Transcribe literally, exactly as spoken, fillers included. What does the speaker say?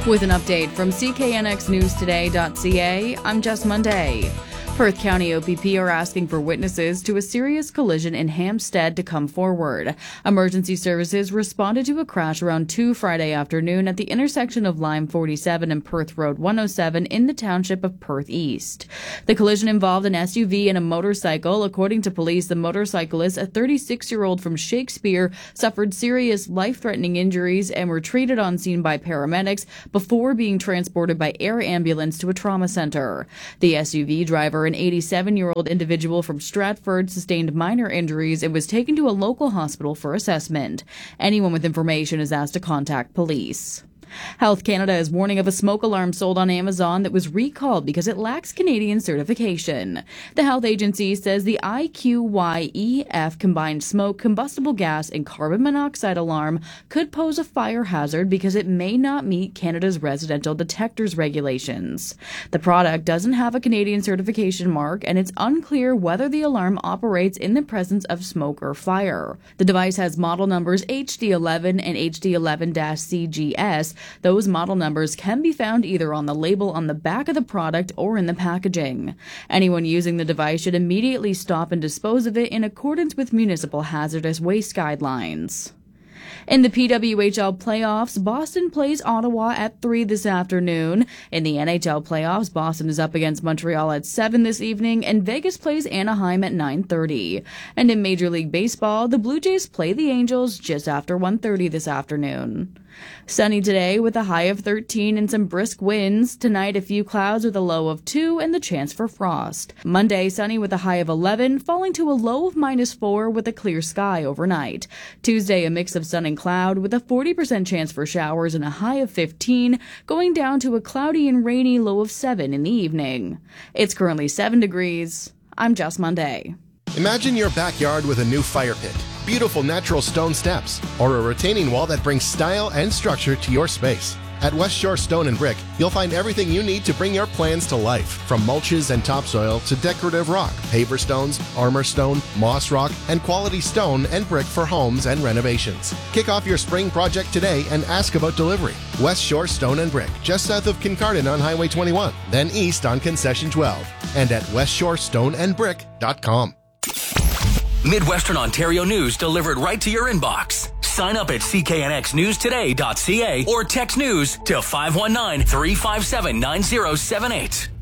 With an update from C K N X News Today dot C A, I'm Jess Monday. Perth County O P P are asking for witnesses to a serious collision in Hampstead to come forward. Emergency services responded to a crash around two Friday afternoon at the intersection of Lime forty-seven and Perth Road one oh seven in the township of Perth East. The collision involved an S U V and a motorcycle. According to police, the motorcyclist, a thirty-six-year-old from Shakespeare, suffered serious life-threatening injuries and were treated on scene by paramedics before being transported by air ambulance to a trauma center. The S U V driver, an eighty-seven-year-old individual from Stratford, sustained minor injuries and was taken to a local hospital for assessment. Anyone with information is asked to contact police. Health Canada is warning of a smoke alarm sold on Amazon that was recalled because it lacks Canadian certification. The health agency says the I Q Y E F combined smoke, combustible gas, and carbon monoxide alarm could pose a fire hazard because it may not meet Canada's residential detectors regulations. The product doesn't have a Canadian certification mark, and it's unclear whether the alarm operates in the presence of smoke or fire. The device has model numbers H D eleven and H D eleven C G S. Those model numbers can be found either on the label on the back of the product or in the packaging. Anyone using the device should immediately stop and dispose of it in accordance with municipal hazardous waste guidelines. In the P W H L playoffs, Boston plays Ottawa at three this afternoon. In the N H L playoffs, Boston is up against Montreal at seven this evening, and Vegas plays Anaheim at nine thirty. And in Major League Baseball, the Blue Jays play the Angels just after one thirty this afternoon. Sunny today with a high of thirteen and some brisk winds. Tonight, a few clouds with a low of two and the chance for frost. Monday, sunny with a high of eleven, falling to a low of minus four with a clear sky overnight. Tuesday, a mix of sun and cloud with a forty percent chance for showers and a high of fifteen, going down to a cloudy and rainy low of seven in the evening. It's currently seven degrees. I'm Jess Monday. Imagine your backyard with a new fire pit, beautiful natural stone steps, or a retaining wall that brings style and structure to your space. At West Shore Stone and Brick, you'll find everything you need to bring your plans to life, from mulches and topsoil to decorative rock, paver stones, armor stone, moss rock, and quality stone and brick for homes and renovations. Kick off your spring project today and ask about delivery. West Shore Stone and Brick, just south of Kincardine on Highway twenty-one, then east on Concession twelve, and at west shore stone and brick dot com. Midwestern Ontario news delivered right to your inbox. Sign up at C K N X News Today dot C A or text news to five one nine, three five seven, nine zero seven eight.